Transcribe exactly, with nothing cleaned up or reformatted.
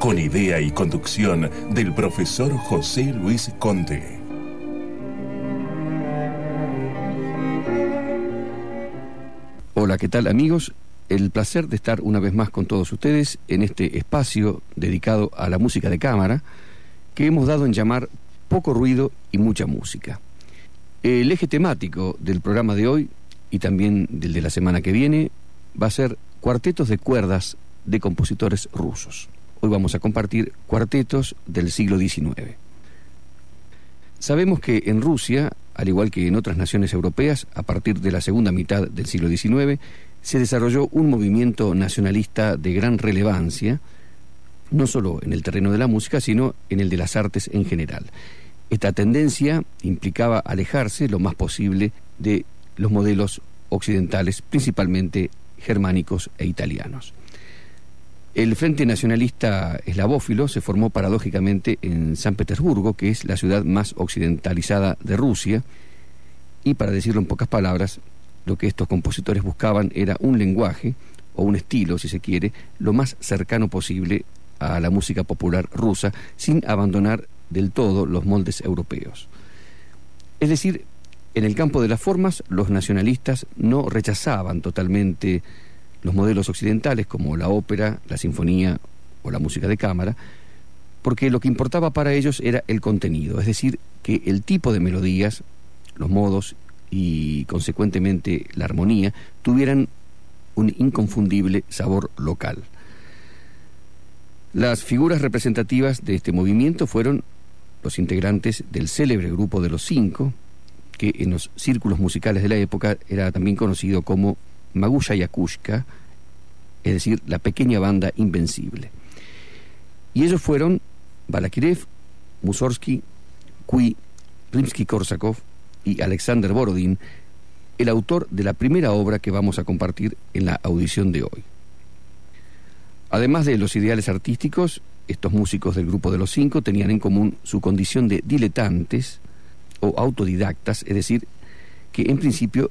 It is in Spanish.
con idea y conducción del profesor José Luis Conde. Hola, ¿qué tal, amigos? El placer de estar una vez más con todos ustedes en este espacio dedicado a la música de cámara que hemos dado en llamar Poco Ruido y Mucha Música. El eje temático del programa de hoy y también del de la semana que viene va a ser cuartetos de cuerdas de compositores rusos. Hoy vamos a compartir cuartetos del siglo diecinueve. Sabemos que en Rusia, al igual que en otras naciones europeas, a partir de la segunda mitad del siglo diecinueve, se desarrolló un movimiento nacionalista de gran relevancia, no solo en el terreno de la música, sino en el de las artes en general. Esta tendencia implicaba alejarse lo más posible de los modelos occidentales, principalmente germánicos e italianos. El Frente Nacionalista Eslavófilo se formó paradójicamente en San Petersburgo, que es la ciudad más occidentalizada de Rusia, y para decirlo en pocas palabras, lo que estos compositores buscaban era un lenguaje, o un estilo, si se quiere, lo más cercano posible a la música popular rusa, sin abandonar del todo los moldes europeos. Es decir, en el campo de las formas, los nacionalistas no rechazaban totalmente los modelos occidentales como la ópera, la sinfonía o la música de cámara, porque lo que importaba para ellos era el contenido, es decir, que el tipo de melodías, los modos y consecuentemente la armonía tuvieran un inconfundible sabor local. Las figuras representativas de este movimiento fueron los integrantes del célebre grupo de los Cinco, que en los círculos musicales de la época era también conocido como Magusha Yakushka, es decir, la pequeña banda invencible. Y ellos fueron Balakirev, Mussorgsky, Cui, Rimsky-Korsakov y Alexander Borodin, el autor de la primera obra que vamos a compartir en la audición de hoy. Además de los ideales artísticos, estos músicos del grupo de los Cinco tenían en común su condición de diletantes o autodidactas, es decir, que en principio